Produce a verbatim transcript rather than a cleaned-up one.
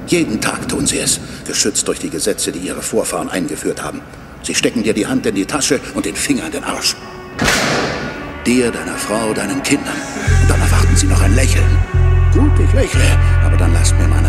Jeden Tag tun sie es, geschützt durch die Gesetze, die ihre Vorfahren eingeführt haben. Sie stecken dir die Hand in die Tasche und den Finger in den Arsch. Dir, deiner Frau, deinen Kindern. Und dann erwarten sie noch ein Lächeln. Gut, ich lächle, aber dann lasst mir meine